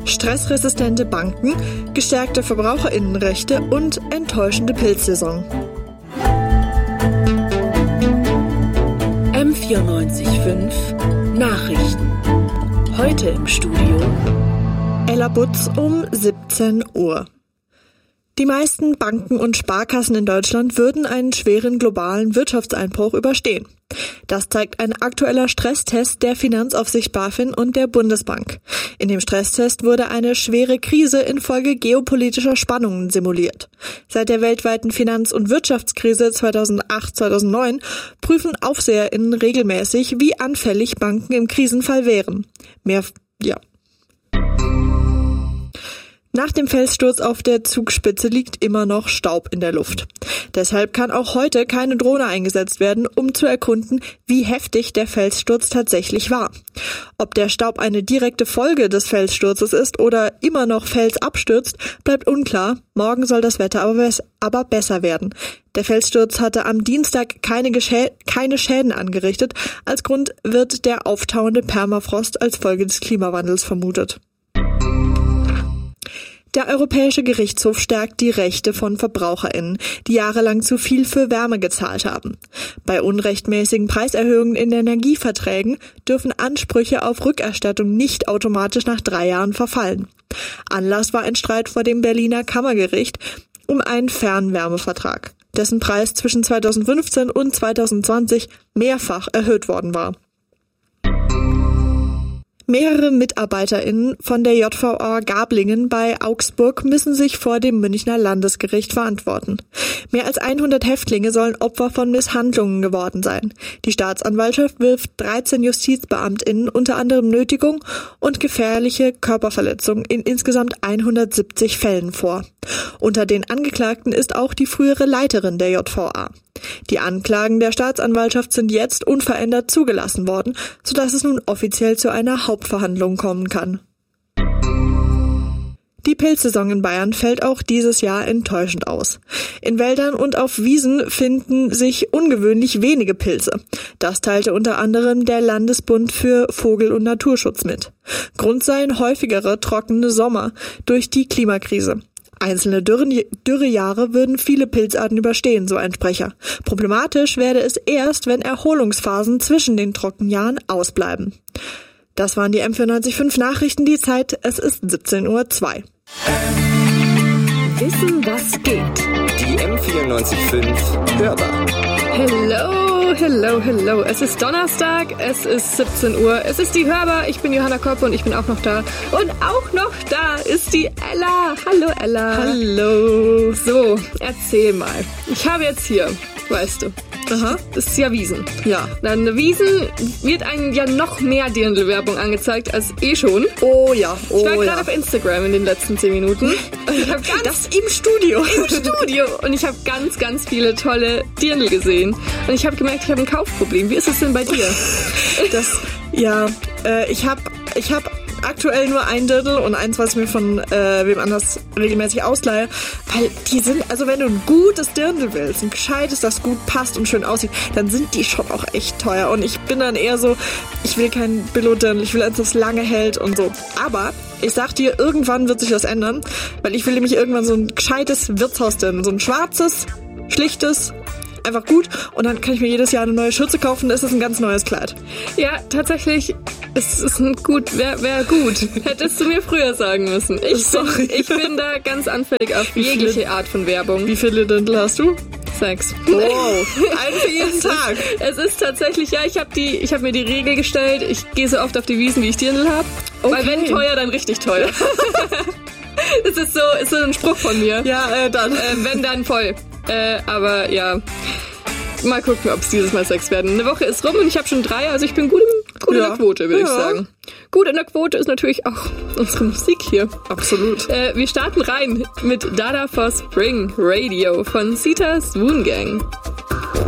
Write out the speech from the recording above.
Stressresistente Banken, gestärkte VerbraucherInnenrechte und enttäuschende Pilzsaison. M94.5 Nachrichten. Heute im Studio Ella Butz um 17 Uhr. Die meisten Banken und Sparkassen in Deutschland würden einen schweren globalen Wirtschaftseinbruch überstehen. Das zeigt ein aktueller Stresstest der Finanzaufsicht BaFin und der Bundesbank. In dem Stresstest wurde eine schwere Krise infolge geopolitischer Spannungen simuliert. Seit der weltweiten Finanz- und Wirtschaftskrise 2008-2009 prüfen AufseherInnen regelmäßig, wie anfällig Banken im Krisenfall wären. Nach dem Felssturz auf der Zugspitze liegt immer noch Staub in der Luft. Deshalb kann auch heute keine Drohne eingesetzt werden, um zu erkunden, wie heftig der Felssturz tatsächlich war. Ob der Staub eine direkte Folge des Felssturzes ist oder immer noch Fels abstürzt, bleibt unklar. Morgen soll das Wetter aber besser werden. Der Felssturz hatte am Dienstag keine Schäden angerichtet. Als Grund wird der auftauende Permafrost als Folge des Klimawandels vermutet. Der Europäische Gerichtshof stärkt die Rechte von VerbraucherInnen, die jahrelang zu viel für Wärme gezahlt haben. Bei unrechtmäßigen Preiserhöhungen in Energieverträgen dürfen Ansprüche auf Rückerstattung nicht automatisch nach 3 Jahren verfallen. Anlass war ein Streit vor dem Berliner Kammergericht um einen Fernwärmevertrag, dessen Preis zwischen 2015 und 2020 mehrfach erhöht worden war. Mehrere MitarbeiterInnen von der JVA Gablingen bei Augsburg müssen sich vor dem Münchner Landesgericht verantworten. Mehr als 100 Häftlinge sollen Opfer von Misshandlungen geworden sein. Die Staatsanwaltschaft wirft 13 JustizbeamtInnen unter anderem Nötigung und gefährliche Körperverletzung in insgesamt 170 Fällen vor. Unter den Angeklagten ist auch die frühere Leiterin der JVA. Die Anklagen der Staatsanwaltschaft sind jetzt unverändert zugelassen worden, sodass es nun offiziell zu einer Hauptverhandlung kommen kann. Die Pilzsaison in Bayern fällt auch dieses Jahr enttäuschend aus. In Wäldern und auf Wiesen finden sich ungewöhnlich wenige Pilze. Das teilte unter anderem der Landesbund für Vogel- und Naturschutz mit. Grund seien häufigere trockene Sommer durch die Klimakrise. Einzelne Dürrejahre würden viele Pilzarten überstehen, so ein Sprecher. Problematisch werde es erst, wenn Erholungsphasen zwischen den Trockenjahren ausbleiben. Das waren die M94.5 Nachrichten. Die Zeit, es ist 17:02 Uhr. Wissen, was geht. Die M94.5 Hörbar. Hello. Es ist Donnerstag, es ist 17 Uhr, es ist die Hörbar. Ich bin Johanna Koppe und ich bin auch noch da. Und auch noch da ist die Ella. Hallo Ella. Hallo. So, erzähl mal. Ich habe jetzt hier, weißt du, Aha. das ist ja Wiesen. Ja. Dann Wiesen wird einem ja noch mehr Dirndl-Werbung angezeigt als schon. Oh ja. Ich war gerade auf Instagram in den letzten 10 Minuten. Und ich habe Das im Studio. Und ich habe ganz viele tolle Dirndl gesehen. Und ich habe gemerkt, ich habe ein Kaufproblem. Wie ist es denn bei dir? Ich habe aktuell nur ein Dirndl und eins, was ich mir von wem anders regelmäßig ausleihe, weil die sind, also wenn du ein gutes Dirndl willst, ein gescheites, das gut passt und schön aussieht, dann sind die schon auch echt teuer und ich bin dann eher so, ich will kein Billo-Dirndl, ich will eins, das lange hält und so. Aber ich sag dir, irgendwann wird sich das ändern, weil ich will nämlich irgendwann so ein gescheites Wirtshaus-Dirndl, so ein schwarzes, schlichtes, einfach gut und dann kann ich mir jedes Jahr eine neue Schürze kaufen, das ist ein ganz neues Kleid. Ja, tatsächlich, es ist gut, wäre gut. Hättest du mir früher sagen müssen. Ich bin da ganz anfällig auf jegliche Art von Werbung. Wie viele Dirndl hast du? 6. Wow, einen für jeden Tag. Es ist tatsächlich, ja, ich habe mir die Regel gestellt, ich gehe so oft auf die Wiesen, wie ich Dirndl habe. Okay. Weil wenn teuer, dann richtig teuer. Das ist so ein Spruch von mir. Ja, dann. Wenn, dann voll. Aber ja, mal gucken, ob es dieses Mal 6 werden. Eine Woche ist rum und ich habe schon 3, also ich bin gut in der Quote, würde ich sagen. Gut in der Quote ist natürlich auch unsere Musik hier. Absolut. Wir starten rein mit Dada for Spring Radio von Sita Swoon Gang.